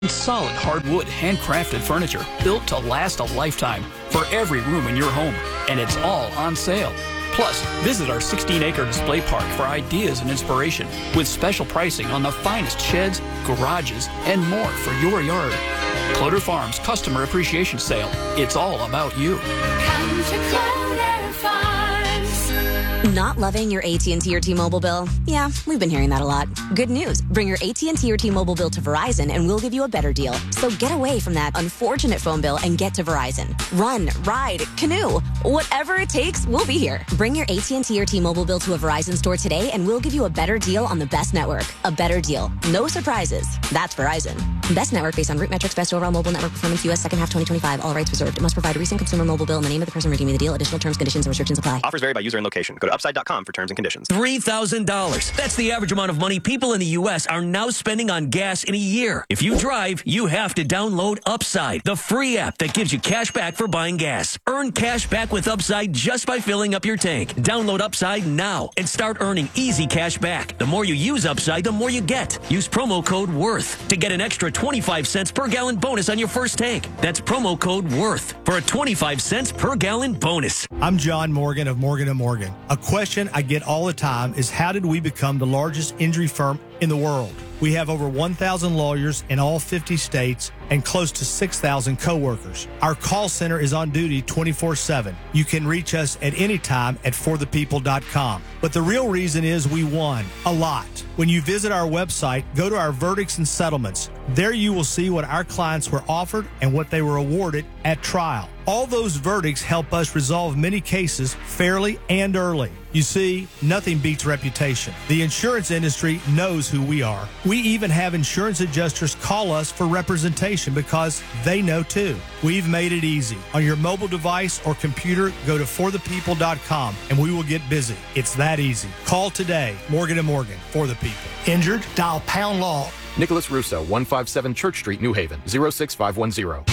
Solid hardwood handcrafted furniture built to last a lifetime for every room in your home, and it's all on sale. Plus, visit our 16-acre display park for ideas and inspiration with special pricing on the finest sheds, garages, and more for your yard. Cloder Farms Customer Appreciation Sale. It's all about you. Come to Cloder Farms. Not loving your AT&T or T-Mobile bill? Yeah, we've been hearing that a lot. Good news. Bring your AT&T or T-Mobile bill to Verizon and we'll give you a better deal. So get away from that unfortunate phone bill and get to Verizon. Run, ride, canoe. Whatever it takes, we'll be here. Bring your AT&T or T-Mobile bill to a Verizon store today and we'll give you a better deal on the best network. A better deal. No surprises. That's Verizon. Best network based on root metrics, best overall mobile network performance, U.S. second half 2025. All rights reserved. It must provide a recent consumer mobile bill and the name of the person redeeming the deal. Additional terms, conditions, and restrictions apply. Offers vary by user and location. Go to upside.com for terms and conditions. $3,000. That's the average amount of money people in the U.S. are now spending on gas in a year. If you drive, you have to download Upside, the free app that gives you cash back for buying gas. Earn cash back with Upside just by filling up your tank. Download Upside now and start earning easy cash back. The more you use Upside, the more you get. Use promo code WORTH to get an extra 25 cents per gallon bonus on your first tank. That's promo code WORTH for a 25 cents per gallon bonus. I'm John Morgan of Morgan & Morgan. A question I get all the time is, how did we become the largest injury firm in the world? We have over 1,000 lawyers in all 50 states and close to 6,000 coworkers. Our call center is on duty 24/7. You can reach us at any time at forthepeople.com. But the real reason is we won a lot. When you visit our website, go to our verdicts and settlements. There you will see what our clients were offered and what they were awarded at trial. All those verdicts help us resolve many cases fairly and early. You see, nothing beats reputation. The insurance industry knows who we are. We even have insurance adjusters call us for representation because they know too. We've made it easy. On your mobile device or computer, go to forthepeople.com and we will get busy. It's that easy. Call today. Morgan & Morgan, for the people. Injured? Dial pound law. Nicholas Russo, 157 Church Street, New Haven, 06510.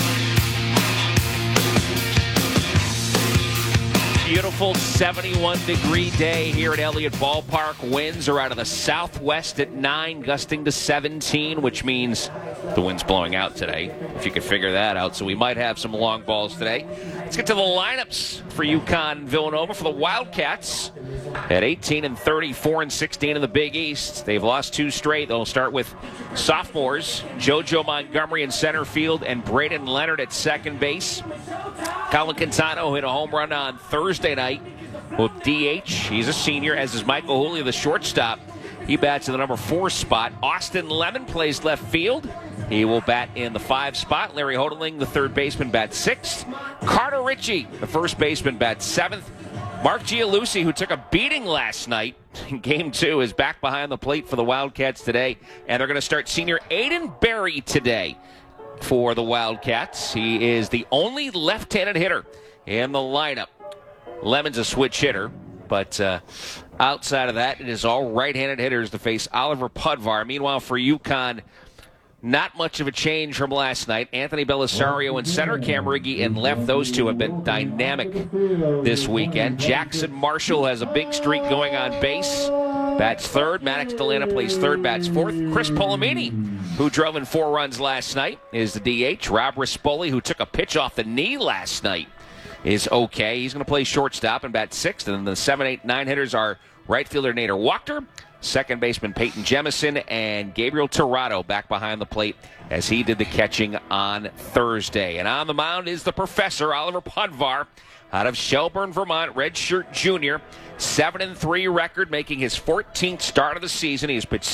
Beautiful 71-degree day here at Elliott Ballpark. Winds are out of the southwest at 9, gusting to 17, which means the wind's blowing out today, if you could figure that out. So we might have some long balls today. Let's get to the lineups for UConn and Villanova. For the Wildcats, at 18-30, 4-16 in the Big East. They've lost 2 straight. They'll start with sophomores JoJo Montgomery in center field and Braden Leonard at second base. Colin Quintano hit a home run on Thursday night with DH. He's a senior, as is Michael Julio, the shortstop. He bats in the number 4 spot. Austin Lemon plays left field. He will bat in the 5 spot. Larry Hodeling, the third baseman, bats 6th. Carter Ritchie, the first baseman, bats 7th. Mark Gialusi, who took a beating last night in Game 2, is back behind the plate for the Wildcats today. And they're going to start senior Aiden Berry today for the Wildcats. He is the only left-handed hitter in the lineup. Lemon's a switch hitter, but outside of that, it is all right-handed hitters to face Oliver Pudvar. Meanwhile, for UConn, not much of a change from last night. Anthony Belisario in center, Cam Riggi in left. Those two have been dynamic this weekend. Jackson Marshall has a big streak going on base. Bats third. Maddox Delana plays third, bats fourth. Chris Polamini, who drove in 4 runs last night, is the DH. Rob Rispoli, who took a pitch off the knee last night, is okay. He's going to play shortstop and bat sixth. And the 7, 8, 9 hitters are right fielder Nader Wachter, second baseman Peyton Jemison, and Gabriel Tirado back behind the plate as he did the catching on Thursday. And on the mound is the professor, Oliver Pudvar, out of Shelburne, Vermont, redshirt junior. 7-3 record, making his 14th start of the season. He's pitched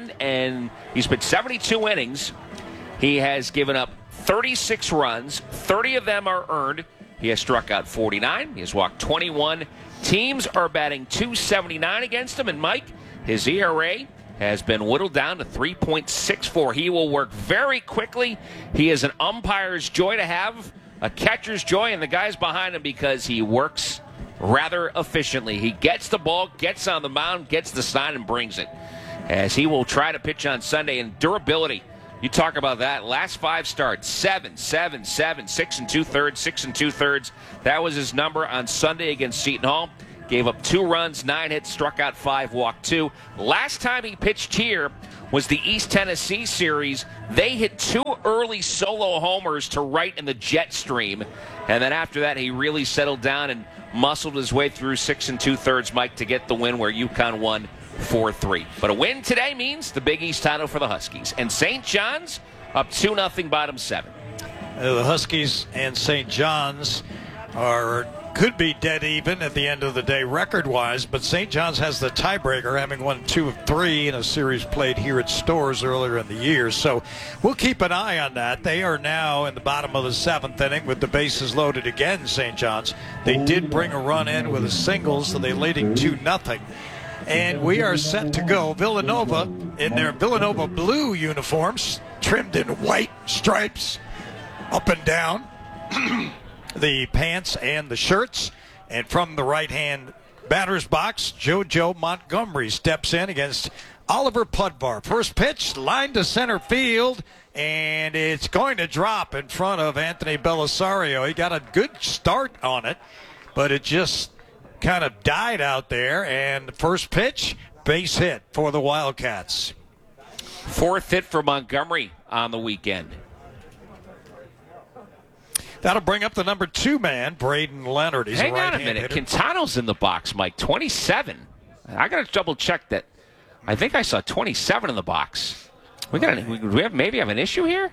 72 innings. He has given up 36 runs. 30 of them are earned. He has struck out 49. He has walked 21. Teams are batting .279 against him. And Mike, his ERA has been whittled down to 3.64. He will work very quickly. He is an umpire's joy to have, a catcher's joy, and the guys behind him because he works rather efficiently. He gets the ball, gets on the mound, gets the sign, and brings it. As he will try to pitch on Sunday. And durability, you talk about that. Last 5 starts, 7, 7, 7, 6 2/3, 6 2/3. That was his number on Sunday against Seton Hall. Gave up 2 runs, 9 hits, struck out 5, walked 2. Last time he pitched here was the East Tennessee series. They hit 2 early solo homers to right in the jet stream. And then after that, he really settled down and muscled his way through 6 2/3, Mike, to get the win where UConn won 4-3. But a win today means the Big East title for the Huskies. And St. John's up 2-0, bottom 7. The Huskies and St. John's could be dead even at the end of the day record-wise, but St. John's has the tiebreaker, having won 2 of 3 in a series played here at Storrs earlier in the year. So we'll keep an eye on that. They are now in the bottom of the 7th inning with the bases loaded again, St. John's. They did bring a run in with a single, so they're leading 2-0. And we are set to go. Villanova in their Villanova blue uniforms, trimmed in white stripes up and down. The pants and the shirts. And from the right-hand batter's box, JoJo Montgomery steps in against Oliver Pudvar. First pitch, line to center field, and it's going to drop in front of Anthony Belisario. He got a good start on it, but it just kind of died out there. And the first pitch, base hit for the Wildcats. 4th hit for Montgomery on the weekend. That'll bring up the number 2 man, Braden Leonard. He's Hang a on a right-hand minute. hitter. Quintano's in the box, Mike. 27. I got to double check that. I think I saw 27 in the box. We maybe have an issue here?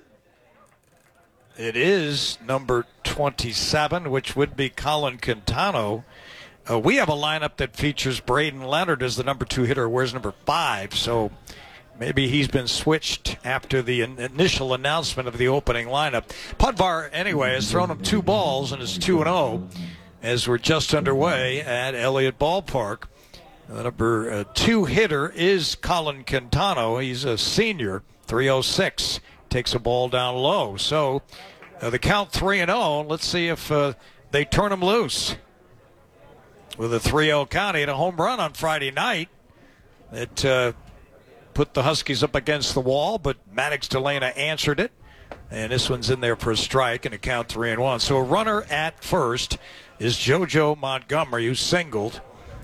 It is number 27, which would be Colin Quintano. We have a lineup that features Braden Leonard as the number 2 hitter. Where's number 5? So maybe he's been switched after the initial announcement of the opening lineup. Pudvar, anyway, has thrown him 2 balls and is 2-0 as we're just underway at Elliott Ballpark. The number 2 hitter is Colin Quintano. He's a senior, 306. Takes a ball down low. So the count 3-0. Let's see if they turn him loose. With a 3-0 count, he had a home run on Friday night. It put the Huskies up against the wall, but Maddox Delana answered it. And this one's in there for a strike and a count 3-1. So a runner at first is JoJo Montgomery, who singled.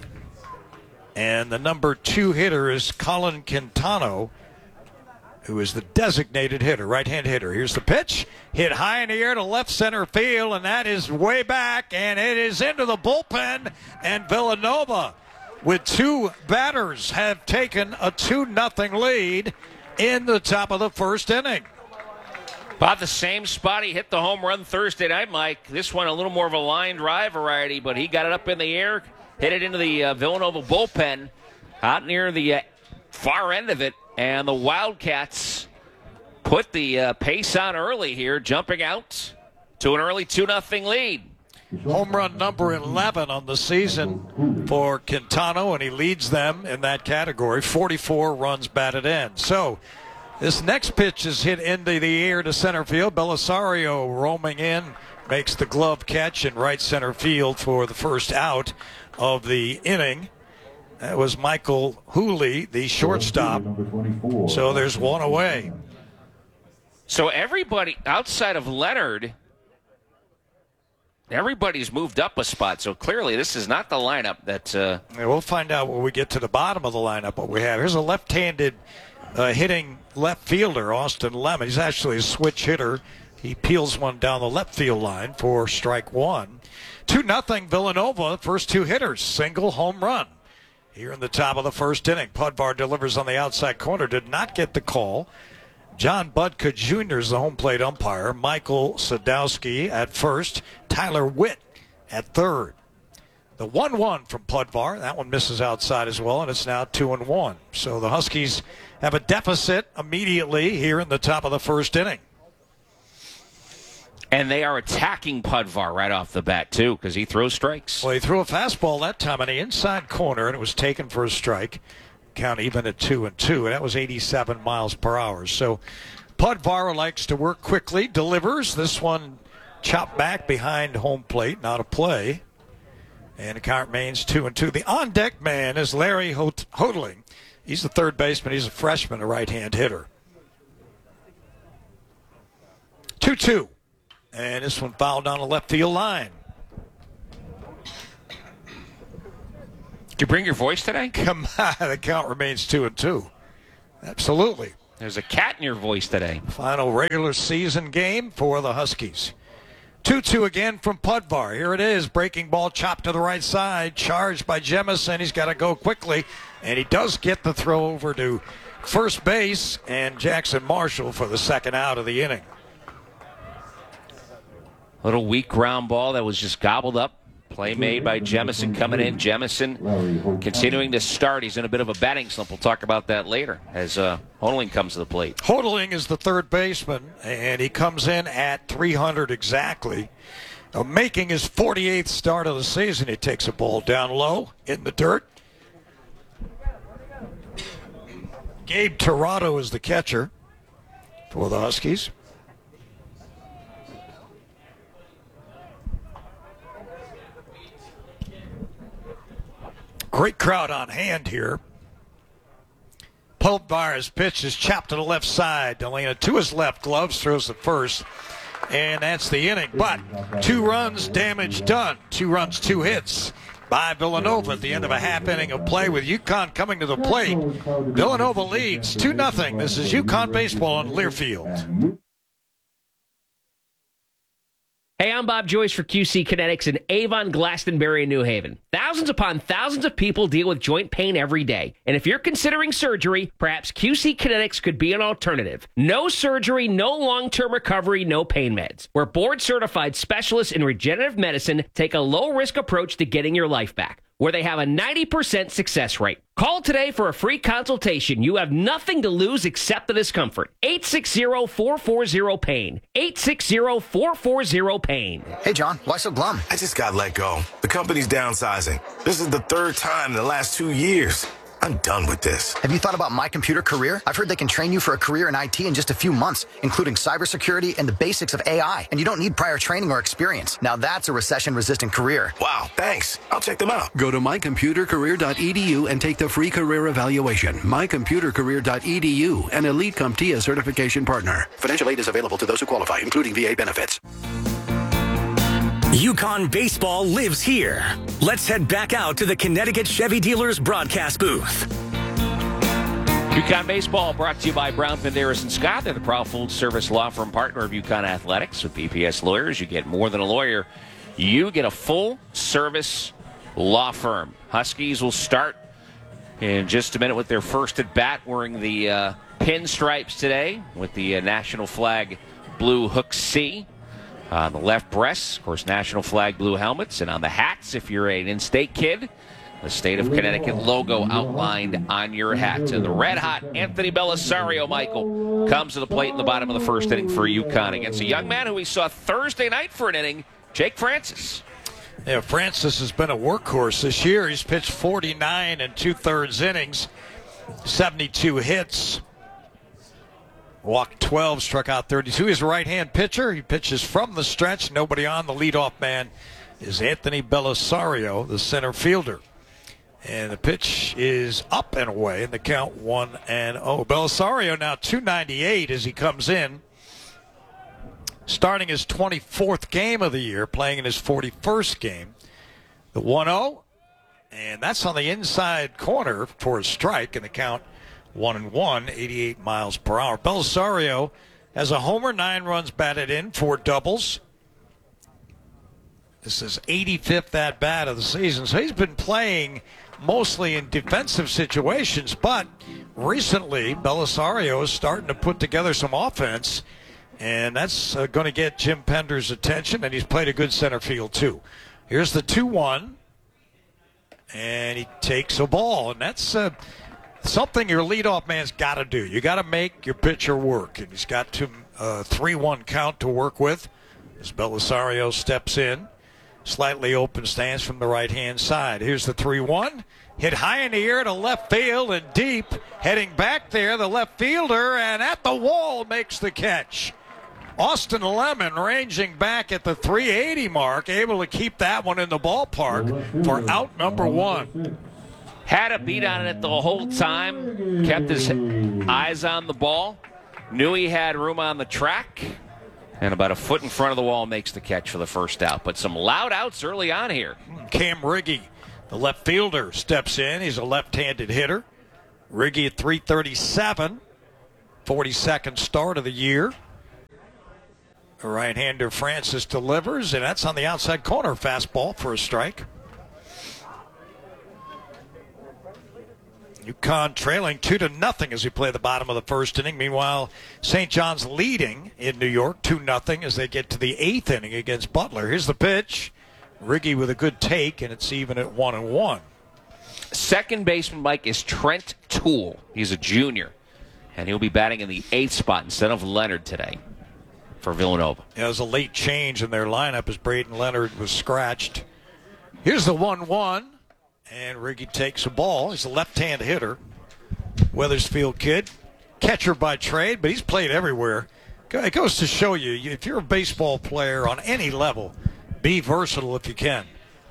And the number 2 hitter is Colin Quintano, who is the designated hitter, right-hand hitter. Here's the pitch. Hit high in the air to left center field, and that is way back, and it is into the bullpen. And Villanova, with 2 batters, have taken a 2-0 lead in the top of the first inning. About the same spot he hit the home run Thursday night, Mike. This one a little more of a line drive variety, but he got it up in the air, hit it into the Villanova bullpen out near the far end of it, and the Wildcats put the pace on early here, jumping out to an early 2-0 lead. Home run number 11 on the season for Quintano, and he leads them in that category. 44 runs batted in. So this next pitch is hit into the air to center field. Belisario roaming in, makes the glove catch in right center field for the first out of the inning. That was Michael Hooley, the shortstop. So there's one away. So everybody outside of Leonard, everybody's moved up a spot. So clearly this is not the lineup that... Yeah, we'll find out when we get to the bottom of the lineup what we have. Here's a left-handed hitting left fielder, Austin Lemon. He's actually a switch hitter. He peels one down the left field line for strike 1. 2-0 Villanova, first 2 hitters, single home run. Here in the top of the first inning, Pudvar delivers on the outside corner, did not get the call. John Budka Jr. is the home plate umpire. Michael Sadowski at first. Tyler Witt at third. The 1-1 from Pudvar. That one misses outside as well, and it's now 2-1. So the Huskies have a deficit immediately here in the top of the first inning. And they are attacking Pudvar right off the bat, too, because he throws strikes. Well, he threw a fastball that time on the inside corner, and it was taken for a strike. Count even at 2-2, and that was 87 miles per hour. So Pudvar likes to work quickly, delivers. This one chopped back behind home plate, not a play. And the count remains 2-2. The on-deck man is Larry Hodling. He's the third baseman. He's a freshman, a right-hand hitter. 2-2. And this one fouled down the left field line. Did you bring your voice today? Come on, the count remains 2-2. Absolutely. There's a cat in your voice today. Final regular season game for the Huskies. 2-2 again from Pudvar. Here it is. Breaking ball chopped to the right side. Charged by Jemison. He's got to go quickly. And he does get the throw over to first base and Jackson Marshall for the second out of the inning. Little weak ground ball that was just gobbled up. Play made by Jemison coming in. Jemison continuing to start. He's in a bit of a batting slump. We'll talk about that later as Hodling comes to the plate. Hodling is the third baseman, and he comes in at 300 exactly. Making his 48th start of the season. He takes a ball down low in the dirt. Gabe Tirado is the catcher for the Huskies. Great crowd on hand here. Pudvar's pitch is chopped to the left side. Delana to his left, Gloves throws the first, and that's the inning. But 2 runs, damage done. 2 runs, 2 hits by Villanova at the end of a half inning of play with UConn coming to the plate. Villanova leads 2-0. This is UConn baseball on Learfield. Hey, I'm Bob Joyce for QC Kinetics in Avon, Glastonbury, and New Haven. Thousands upon thousands of people deal with joint pain every day. And if you're considering surgery, perhaps QC Kinetics could be an alternative. No surgery, no long-term recovery, no pain meds. We're board-certified specialists in regenerative medicine take a low-risk approach to getting your life back, where they have a 90% success rate. Call today for a free consultation. You have nothing to lose except the discomfort. 860-440-PAIN. 860-440-PAIN. Hey, John, why so glum? I just got let go. The company's downsizing. This is the 3rd time in the last 2 years. I'm done with this. Have you thought about My Computer Career? I've heard they can train you for a career in IT in just a few months, including cybersecurity and the basics of AI. And you don't need prior training or experience. Now that's a recession-resistant career. Wow, thanks. I'll check them out. Go to mycomputercareer.edu and take the free career evaluation. mycomputercareer.edu, an Elite CompTIA certification partner. Financial aid is available to those who qualify, including VA benefits. UConn baseball lives here. Let's head back out to the Connecticut Chevy Dealers broadcast booth. UConn baseball brought to you by Brown, Penderas, and Scott. They're the proud full-service law firm partner of UConn Athletics. With BPS Lawyers, you get more than a lawyer. You get a full-service law firm. Huskies will start in just a minute with their first at-bat, wearing the pinstripes today with the national flag blue hook C. On the left breast, of course, national flag blue helmets. And on the hats, if you're an in-state kid, the state of Connecticut logo outlined on your hat. And the red-hot Anthony Belisario, Michael, comes to the plate in the bottom of the first inning for UConn against a young man who we saw Thursday night for an inning, Jake Francis. Yeah, Francis has been a workhorse this year. He's pitched 49 2/3 innings, 72 hits. Walked 12, struck out 32. He's a right-hand pitcher. He pitches from the stretch. Nobody on. The leadoff man is Anthony Belisario, the center fielder. And the pitch is up and away in the count 1-0. Belisario now 298 as he comes in. Starting his 24th game of the year, playing in his 41st game. The 1-0, and that's on the inside corner for a strike in the count 1-1, 88 miles per hour. Belisario has a homer, 9 runs batted in, 4 doubles. This is 85th at-bat of the season. So he's been playing mostly in defensive situations, but recently Belisario is starting to put together some offense, and that's going to get Jim Pender's attention, and he's played a good center field too. Here's the 2-1, and he takes a ball, and that's something your leadoff man's got to do. You got to make your pitcher work, and he's got to 3-1 count to work with as Belisario steps in. Slightly open stance from the right-hand side. Here's the 3-1. Hit high in the air to left field and deep. Heading back there, the left fielder, and at the wall makes the catch. Austin Lemon ranging back at the 380 mark, able to keep that one in the ballpark for out number 1. Had a beat on it the whole time. Kept his eyes on the ball. Knew he had room on the track. And about a foot in front of the wall makes the catch for the first out. But some loud outs early on here. Cam Riggy, the left fielder, steps in. He's a left-handed hitter. Riggy at 337, 42nd start of the year. A right-hander Francis delivers, and that's on the outside corner. Fastball for a strike. UConn trailing 2-0 as we play the bottom of the first inning. Meanwhile, St. John's leading in New York 2-0 as they get to the 8th inning against Butler. Here's the pitch. Riggy with a good take, and it's even at 1-1. Second baseman, Mike, is Trent Toole. He's a junior, and he'll be batting in the 8th spot instead of Leonard today for Villanova. Yeah, it was a late change in their lineup as Braden Leonard was scratched. Here's the 1-1, and Riggy takes a ball. He's a left-hand hitter. Weathersfield kid, catcher by trade, but he's played everywhere. It goes to show you, if you're a baseball player on any level, be versatile if you can.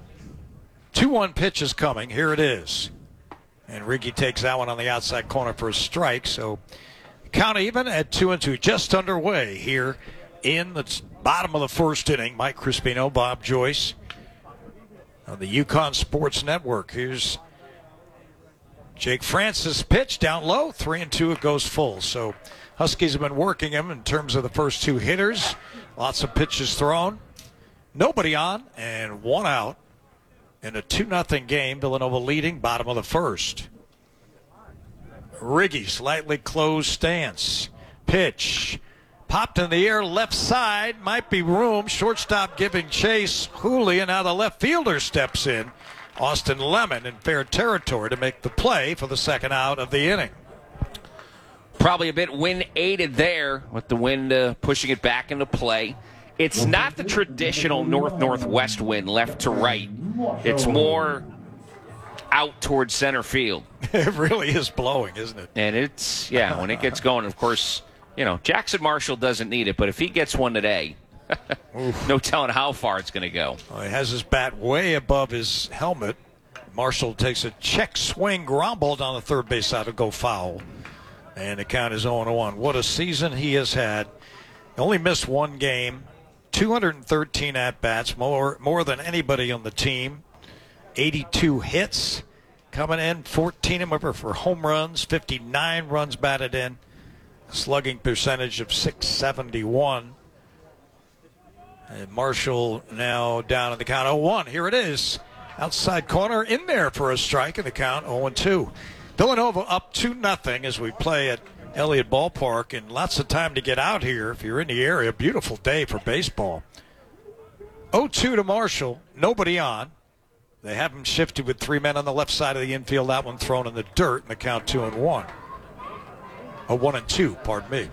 2-1 pitch is coming. Here it is. And Riggy takes that one on the outside corner for a strike. So count even at 2-2. Just underway here in the bottom of the first inning. Mike Crispino, Bob Joyce on the UConn Sports Network. Here's Jake Francis pitch down low. 3-2, it goes full. So Huskies have been working him in terms of the first two hitters. Lots of pitches thrown. Nobody on and one out. In a 2-0 game, Villanova leading, bottom of the first. Riggy, slightly closed stance. Pitch. Popped in the air, left side. Might be room. Shortstop giving chase. Hooley, and now the left fielder steps in. Austin Lemon in fair territory to make the play for the second out of the inning. Probably a bit wind-aided there with the wind pushing it back into play. It's not the traditional north-northwest wind left to right. It's more out towards center field. It really is blowing, isn't it? And it's, yeah, when it gets going, of course, you know, Jackson Marshall doesn't need it, but if he gets one today, no telling how far it's going to go. Well, he has his bat way above his helmet. Marshall takes a check swing, ground ball down the third base side to go foul. And the count is 0-1. What a season he has had. Only missed one game. 213 at-bats, more than anybody on the team. 82 hits coming in, 14 of them for home runs, 59 runs batted in, slugging percentage of .671. And Marshall now down in the count 0-1. Here it is. Outside corner in there for a strike in the count 0-2. Villanova up 2-0 as we play at Elliott Ballpark, and lots of time to get out here if you're in the area. Beautiful day for baseball. 0-2 to Marshall. Nobody on. They have him shifted with three men on the left side of the infield. That one thrown in the dirt, and the count 2-1. 1-2, pardon me.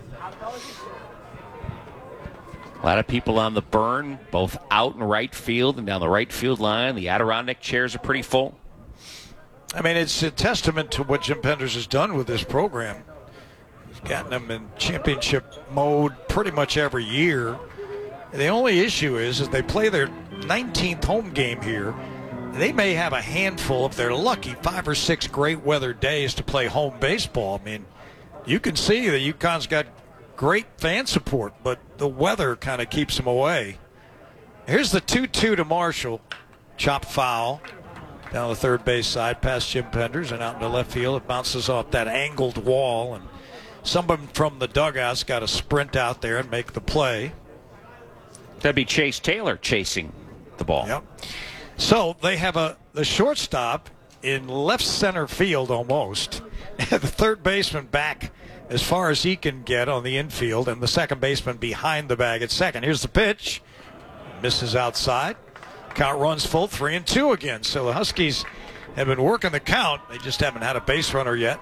A lot of people on the burn, both out in right field and down the right field line. The Adirondack chairs are pretty full. I mean, it's a testament to what Jim Penders has done with this program. Gotten them in championship mode pretty much every year. The only issue is they play their 19th home game here. They may have a handful, if they're lucky, 5 or 6 great weather days to play home baseball. I mean, you can see that UConn's got great fan support, but the weather kind of keeps them away. Here's the 2-2 to Marshall. Chop foul down the third base side past Jim Penders and out into left field. It bounces off that angled wall, and someone from the dugout's got to sprint out there and make the play. That'd be Chase Taylor chasing the ball. Yep. So they have the shortstop in left center field almost. The third baseman back as far as he can get on the infield, and the second baseman behind the bag at second. Here's the pitch. Misses outside. Count runs full, 3-2 again. So the Huskies have been working the count. They just haven't had a base runner yet.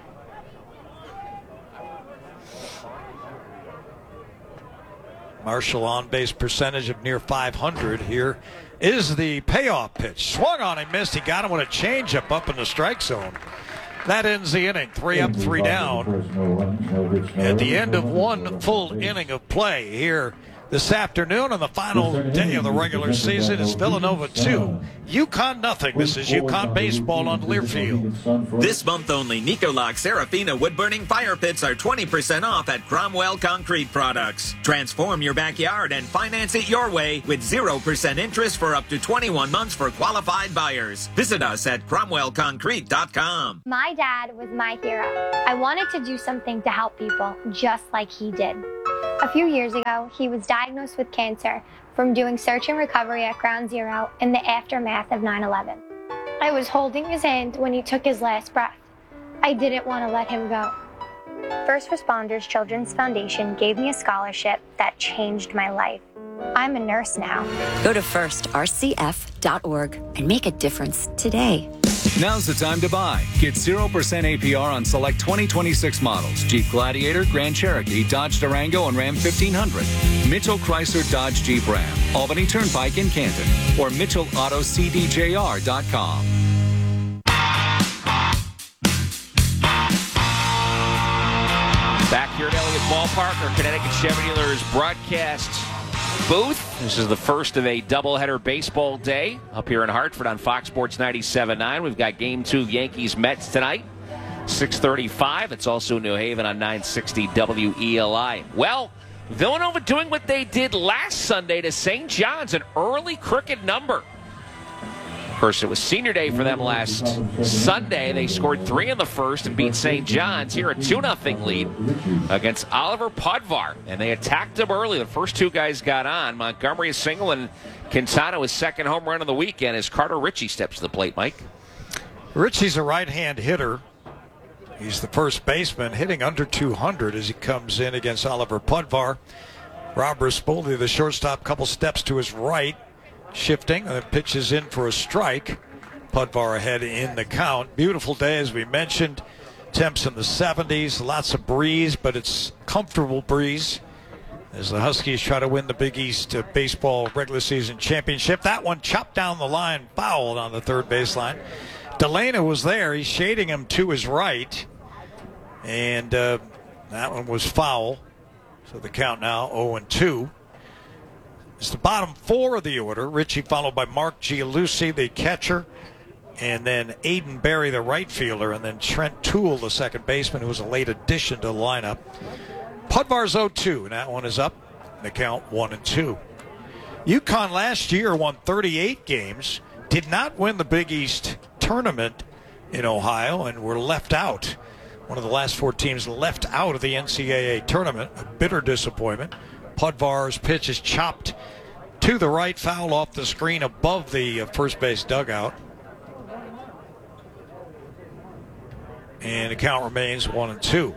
Marshall on base percentage of near 500. Here is the payoff pitch. Swung on him, missed. He got him with a changeup up in the strike zone. That ends the inning. 3 up, 3 down. At the end of one full inning of play here This afternoon on the final day of the regular season is Villanova 2, UConn nothing. This is UConn baseball on Learfield. This month only, Nicolac Serafina wood-burning fire pits are 20% off at Cromwell Concrete Products. Transform your backyard and finance it your way with 0% interest for up to 21 months for qualified buyers. Visit us at cromwellconcrete.com. My dad was my hero. I wanted to do something to help people just like he did. A few years ago, he was diagnosed with cancer from doing search and recovery at Ground Zero in the aftermath of 9/11. I was holding his hand when he took his last breath. I didn't want to let him go. First Responders Children's Foundation gave me a scholarship that changed my life. I'm a nurse now. Go to firstrcf.org and make a difference today. Now's the time to buy. Get 0% APR on select 2026 models. Jeep Gladiator, Grand Cherokee, Dodge Durango, and Ram 1500. Mitchell Chrysler Dodge Jeep Ram. Albany Turnpike in Canton. Or MitchellAutoCDJR.com. Back here at Elliott Ballpark, our Connecticut Chevy Dealers broadcast booth. This is the first of a doubleheader baseball day up here in Hartford on Fox Sports 97.9. We've got Game 2 Yankees-Mets tonight, 6:35. It's also New Haven on 960 WELI. Well, Villanova doing what they did last Sunday to St. John's, an early cricket number. Of course, it was senior day for them last Sunday. They scored 3 in the first and beat St. John's. Here a 2-0 lead against Oliver Pudvar. And they attacked them early. The first 2 guys got on. Montgomery a single and Quintana his second home run of the weekend as Carter Ritchie steps to the plate, Mike. Ritchie's a right-hand hitter. He's the first baseman, hitting under 200 as he comes in against Oliver Pudvar. Rob Rispoli, the shortstop, couple steps to his right. Shifting, and pitches in for a strike. Pudvar ahead in the count. Beautiful day, as we mentioned. Temps in the 70s, lots of breeze, but it's comfortable breeze as the Huskies try to win the Big East baseball regular season championship. That one chopped down the line, fouled on the third baseline. Delana was there. He's shading him to his right, and that one was foul. So the count now 0-2. It's the bottom 4 of the order. Ritchie followed by Mark Gialusi, the catcher, and then Aiden Berry, the right fielder, and then Trent Toole, the second baseman, who was a late addition to the lineup. Pudvar's 0-2, and that one is up. The count 1-2. UConn last year won 38 games, did not win the Big East tournament in Ohio, and were left out. One of the last 4 teams left out of the NCAA tournament. A bitter disappointment. Pudvar's pitch is chopped to the right, foul off the screen above the first base dugout. And the count remains 1-2.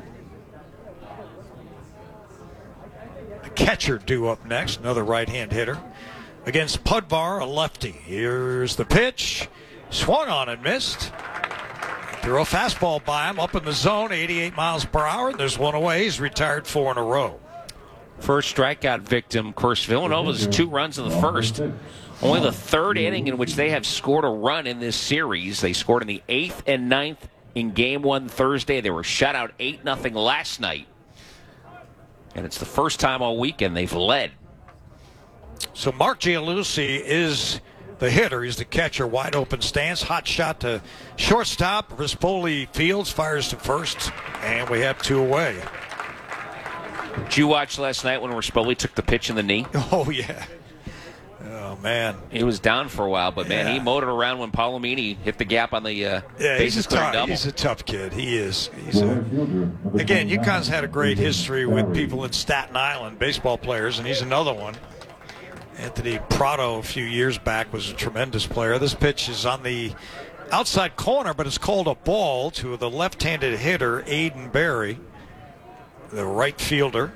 The catcher due up next, another right-hand hitter. Against Pudvar, a lefty. Here's the pitch. Swung on and missed. Threw a fastball by him up in the zone, 88 miles per hour. There's one away. He's retired 4 in a row. First strikeout victim. Of course, Villanova's 2 runs in the first. Only the 3rd inning in which they have scored a run in this series. They scored in the 8th and 9th in Game 1 Thursday. They were shut out 8-0 last night. And it's the first time all weekend they've led. So Mark Gialusi is the hitter. He's the catcher. Wide open stance. Hot shot to shortstop. Rispoli fields, fires to first. And we have 2 away. Did you watch last night when Rispoli took the pitch in the knee? Oh, yeah. Oh, man. He was down for a while, but, man, he mowed it around when Palomini hit the gap on the bases clearing double. He's a tough kid. He is. Again, UConn's had a great history with people in Staten Island, baseball players, and he's another one. Anthony Prado a few years back was a tremendous player. This pitch is on the outside corner, but it's called a ball to the left-handed hitter, Aiden Berry, the right fielder.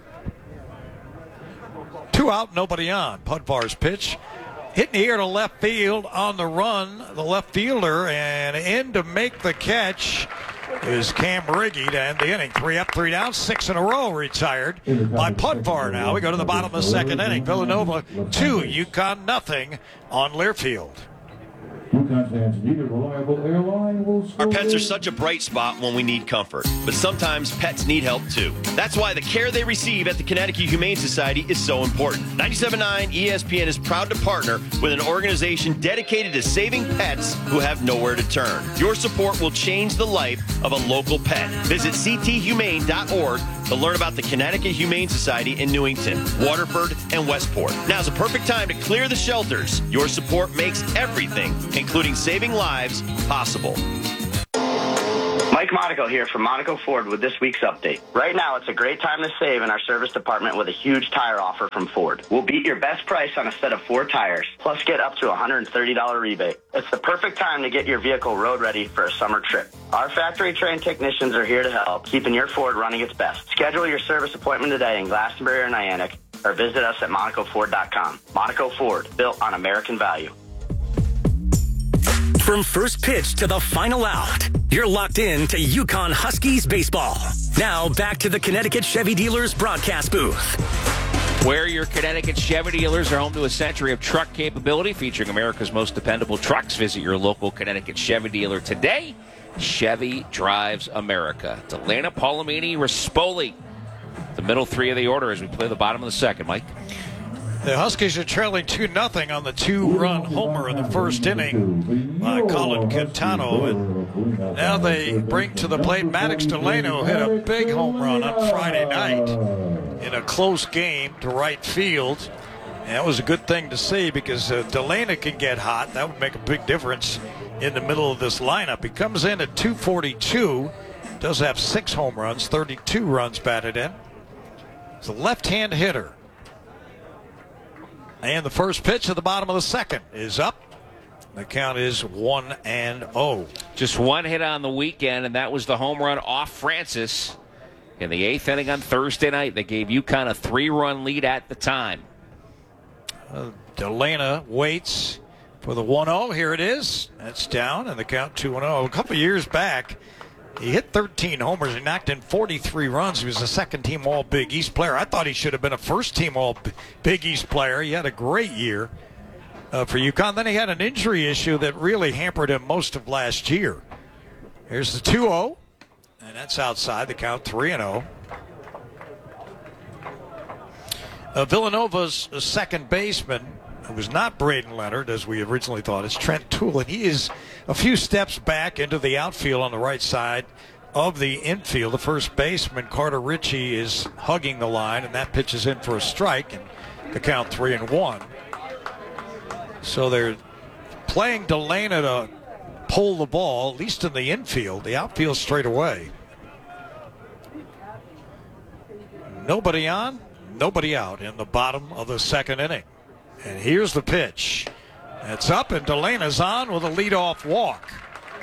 2 out, nobody on. Pudvar's pitch. Hitting the air to left field on the run. The left fielder, and in to make the catch is Cam Riggy to end the inning. 3 up, 3 down, 6 in a row retired by Pudvar now. We go to the bottom of the 2nd inning. Villanova 2, UConn nothing on Learfield. Our pets are such a bright spot when we need comfort, but sometimes pets need help too. That's why the care they receive at the Connecticut Humane Society is so important. 97.9 ESPN is proud to partner with an organization dedicated to saving pets who have nowhere to turn. Your support will change the life of a local pet. Visit cthumane.org to learn about the Connecticut Humane Society in Newington, Waterford, and Westport. Now's a perfect time to clear the shelters. Your support makes everything, including saving lives, possible. Mike Monaco here from Monaco Ford with this week's update. Right now, it's a great time to save in our service department with a huge tire offer from Ford. We'll beat your best price on a set of 4 tires, plus get up to a $130 rebate. It's the perfect time to get your vehicle road ready for a summer trip. Our factory-trained technicians are here to help, keeping your Ford running its best. Schedule your service appointment today in Glastonbury or Niantic, or visit us at MonacoFord.com. Monaco Ford, built on American value. From first pitch to the final out, you're locked in to Yukon Huskies baseball. Now back to the Connecticut Chevy Dealers broadcast booth, where your Connecticut Chevy dealers are home to a century of truck capability featuring America's most dependable trucks. Visit your local Connecticut Chevy dealer today. Chevy drives America. Delana, Palomini, Rispoli. The middle 3 of the order as we play the bottom of the second, Mike. The Huskies are trailing 2-0 on the 2-run homer in the first inning by Colin Quintano. And now they bring to the plate Maddox Delano, hit a big home run on Friday night in a close game to right field. And that was a good thing to see because Delano can get hot. That would make a big difference in the middle of this lineup. He comes in at 242, does have 6 home runs, 32 runs batted in. He's a left-hand hitter. And the first pitch at the bottom of the second is up. The count is 1-0. Just one hit on the weekend, and that was the home run off Francis in the 8th inning on Thursday night. They gave UConn a 3-run lead at the time. Delana waits for the 1-0. Here it is. That's down, and the count 2-0. A couple years back, he hit 13 homers. He knocked in 43 runs. He was a second-team All-Big East player. I thought he should have been a first-team All-Big East player. He had a great year for UConn. Then he had an injury issue that really hampered him most of last year. Here's the 2-0, and that's outside. The count 3-0. Villanova's second baseman, who was not Braden Leonard, as we originally thought, is Trent Toole, and he is a few steps back into the outfield on the right side of the infield. The first baseman, Carter Ritchie, is hugging the line, and that pitch is in for a strike, and the count 3-1. So they're playing Delana to pull the ball, at least in the infield. The outfield straight away. Nobody on, nobody out in the bottom of the second inning. And here's the pitch. It's up, and Delana's on with a leadoff walk.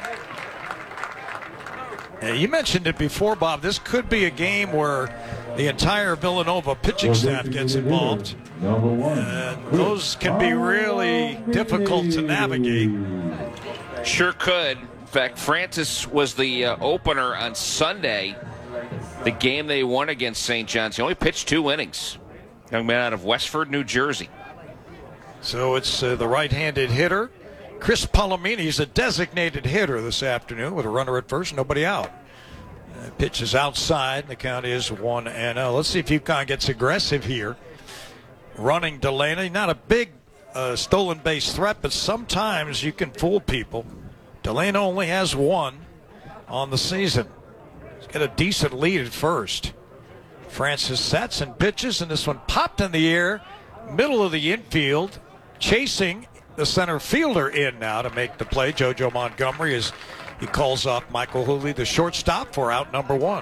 Now, you mentioned it before, Bob. This could be a game where the entire Villanova pitching staff gets involved. And those can be really difficult to navigate. Sure could. In fact, Francis was the opener on Sunday, the game they won against St. John's. He only pitched 2 innings. Young man out of Westford, New Jersey. So it's the right-handed hitter. Chris Palomini is a designated hitter this afternoon with a runner at first, nobody out. Pitch is outside. The count is 1-0. Let's see if UConn gets aggressive here. Running Delana. Not a big stolen base threat, but sometimes you can fool people. Delana only has 1 on the season. He's got a decent lead at first. Francis sets and pitches, and this one popped in the air, middle of the infield, chasing the center fielder in now to make the play. JoJo Montgomery, as he calls up Michael Hooley, the shortstop, for out number 1.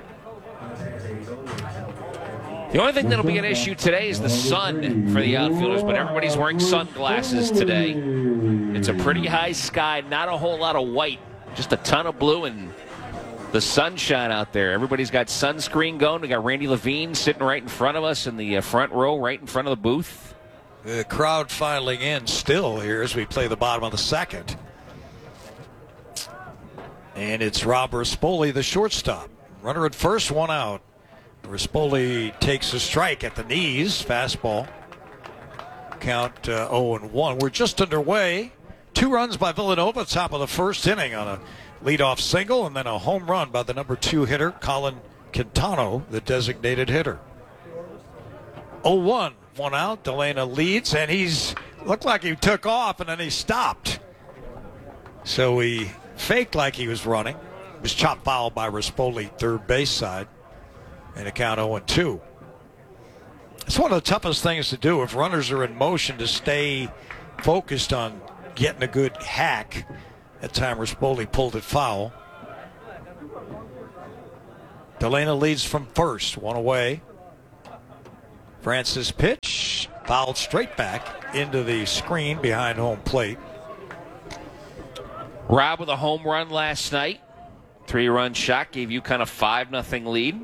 The only thing that'll be an issue today is the sun for the outfielders, but everybody's wearing sunglasses today. It's a pretty high sky, not a whole lot of white, just a ton of blue and the sunshine out there. Everybody's got sunscreen going. We got Randy Levine sitting right in front of us in the front row, right in front of the booth. The crowd filing in still here as we play the bottom of the second. And it's Rob Rispoli, the shortstop. Runner at first, 1 out. Rispoli takes a strike at the knees. Fastball. Count 0-1. We're just underway 2 runs by Villanova, top of the first inning on a leadoff single, and then a home run by the number 2 hitter, Colin Quintano, the designated hitter. 0-1, 1 out. Delana leads, and he's looked like he took off, and then he stopped. So he faked like he was running. It was chopped foul by Rispoli, third base side, and a count 0-2. It's one of the toughest things to do if runners are in motion, to stay focused on getting a good hack. That time Rispoli pulled it foul. Delana leads from first, 1 away. Francis pitch, fouled straight back into the screen behind home plate. Rob with a home run last night. 3-run shot, gave UConn a 5-0 lead.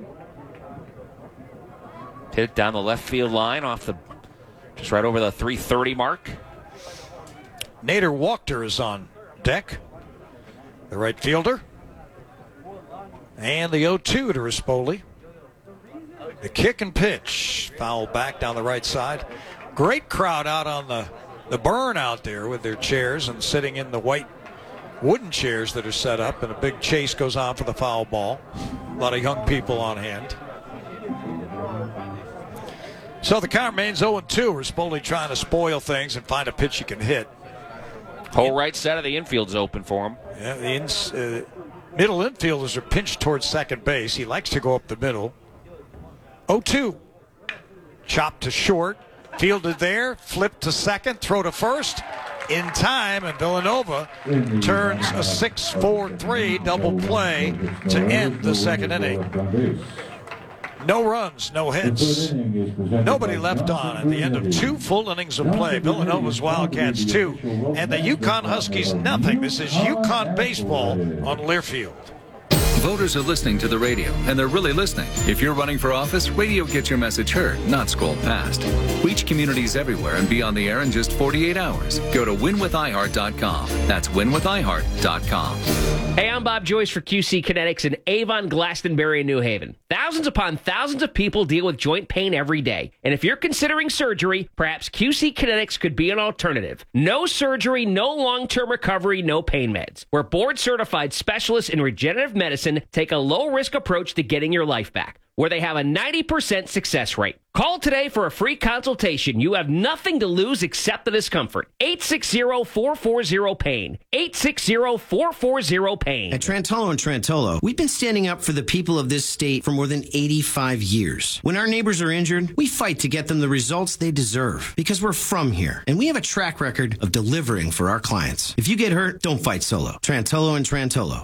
Hit it down the left field line just right over the 330 mark. Nader Wachter is on deck, the right fielder. And the 0-2 to Rispoli. The kick and pitch, foul back down the right side. Great crowd out on the burn out there with their chairs and sitting in the white wooden chairs that are set up, and a big chase goes on for the foul ball. A lot of young people on hand. So the count remains 0-2. Rispoli trying to spoil things and find a pitch he can hit. Whole right side of the infield's open for him. Yeah, the middle infielders are pinched towards second base. He likes to go up the middle. 0-2. Chopped to short. Fielded there. Flipped to second. Throw to first. In time, and Villanova turns a 6-4-3 double play to end the second inning. No runs, no hits. Nobody left on at the end of 2 full innings of play. Villanova's Wildcats 2, and the UConn Huskies nothing. This is UConn baseball on Learfield. Voters are listening to the radio, and they're really listening. If you're running for office, radio gets your message heard, not scrolled past. Reach communities everywhere and be on the air in just 48 hours. Go to winwithiheart.com. That's winwithiheart.com. Hey, I'm Bob Joyce for QC Kinetics in Avon, Glastonbury, and New Haven. Thousands upon thousands of people deal with joint pain every day. And if you're considering surgery, perhaps QC Kinetics could be an alternative. No surgery, no long-term recovery, no pain meds. We're board-certified specialists in regenerative medicine take a low-risk approach to getting your life back, where they have a 90% success rate. Call today for a free consultation. You have nothing to lose except the discomfort. 860-440-PAIN. 860-440-PAIN. At Trantolo and Trantolo, we've been standing up for the people of this state for more than 85 years. When our neighbors are injured, we fight to get them the results they deserve because we're from here, and we have a track record of delivering for our clients. If you get hurt, don't fight solo. Trantolo and Trantolo.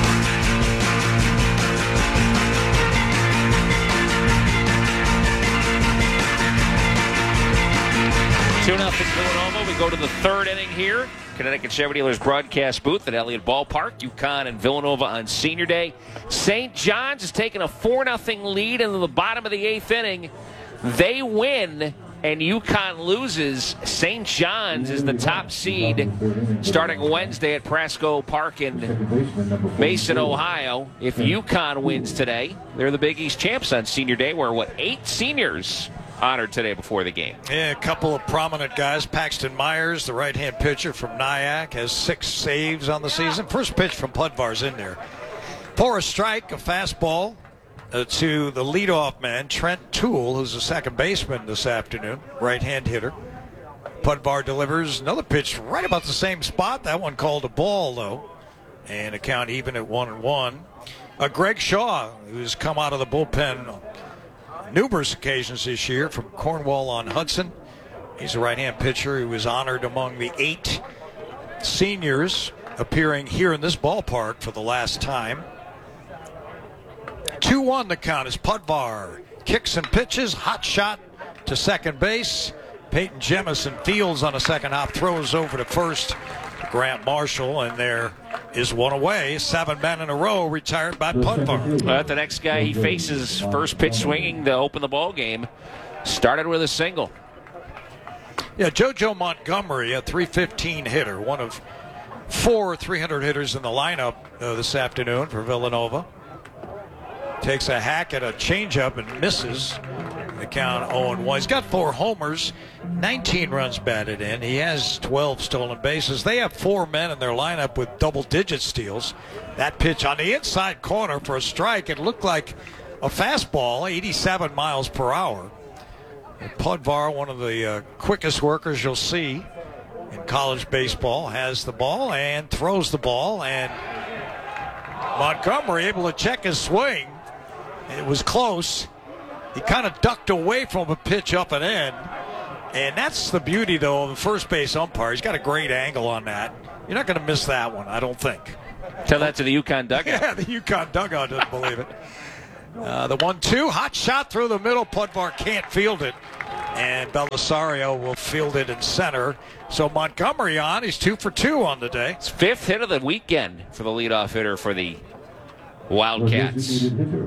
2-0 Villanova. We go to the third inning here. Connecticut Chevy Dealers broadcast booth at Elliott Ballpark. UConn and Villanova on Senior Day. St. John's is taking a 4-0 lead into the bottom of the 8th inning. They win, and UConn loses. St. John's is the top seed starting Wednesday at Prasco Park in Mason, Ohio. If UConn wins today, they're the Big East champs on Senior Day, where 8 seniors honored today before the game. Yeah, a couple of prominent guys. Paxton Myers, the right-hand pitcher from Nyack, has 6 saves on the season. First pitch from Pudvar's in there. For a strike, a fastball to the leadoff man, Trent Toole, who's a second baseman this afternoon, right-hand hitter. Pudvar delivers another pitch right about the same spot. That one called a ball, though. And a count even at 1-1. Greg Shaw, who's come out of the bullpen numerous occasions this year from Cornwall on Hudson. He's a right-hand pitcher who was honored among the 8 seniors appearing here in this ballpark for the last time. 2-1 the count as Pudvar kicks and pitches. Hot shot to second base. Peyton Jemison fields on a second hop, throws over to first. Grant Marshall, and there is one away. 7 men in a row retired by Pudvar. The next guy he faces, first pitch swinging to open the ball game, started with a single. Yeah, JoJo Montgomery, a .315 hitter, one of 4 300 hitters in the lineup this afternoon for Villanova. Takes a hack at a changeup and misses. The count 0-1. He's got 4 homers, 19 runs batted in. He has 12 stolen bases. They have 4 men in their lineup with double-digit steals. That pitch on the inside corner for a strike. It looked like a fastball, 87 miles per hour. Pudvar, one of the quickest workers you'll see in college baseball, has the ball and throws the ball. And Montgomery able to check his swing. It was close. He kind of ducked away from a pitch up and in. And that's the beauty, though, of the first base umpire. He's got a great angle on that. You're not going to miss that one, I don't think. Tell that to the UConn dugout. Yeah, the UConn dugout doesn't believe it. The 1-2, hot shot through the middle. Pudvar can't field it. And Belisario will field it in center. So Montgomery on. He's 2 for 2 on the day. It's 5th hit of the weekend for the leadoff hitter for the Wildcats.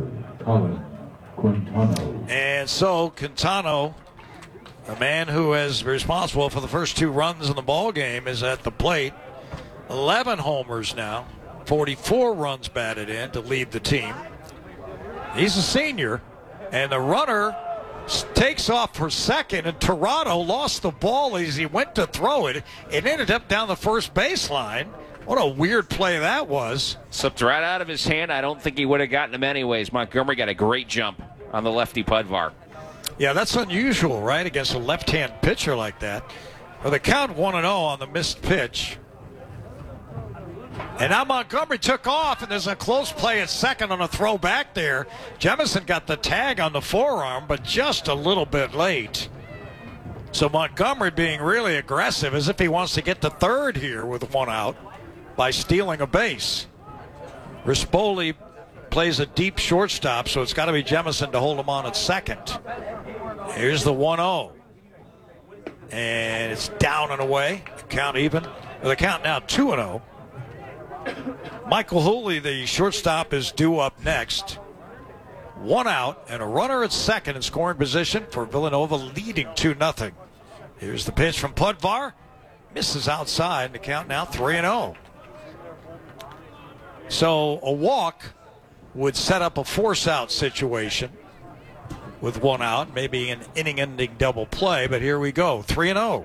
And so Quintano, a man who is responsible for the first 2 runs in the ball game, is at the plate. 11 homers now, 44 runs batted in to lead the team. He's a senior, and the runner takes off for second, and Tirado lost the ball as he went to throw it. It ended up down the first baseline. What a weird play that was. Slipped right out of his hand. I don't think he would have gotten him anyways. Montgomery got a great jump on the lefty Pudvar. Yeah, that's unusual, right, against a left-hand pitcher like that. Well, the count 1-0 on the missed pitch. And now Montgomery took off, and there's a close play at second on a throw back there. Jemison got the tag on the forearm, but just a little bit late. So Montgomery being really aggressive, as if he wants to get to third here with 1 out by stealing a base. Rispoli plays a deep shortstop, so it's got to be Jemison to hold him on at second. Here's the 1-0. And it's down and away. Count even. Well, the count now 2-0. Michael Hooley, the shortstop, is due up next. 1 out and a runner at second in scoring position for Villanova, leading 2-0. Here's the pitch from Pudvar. Misses outside. The count now 3-0. So a walk would set up a force-out situation with 1 out, maybe an inning-ending double play, but here we go, 3-0.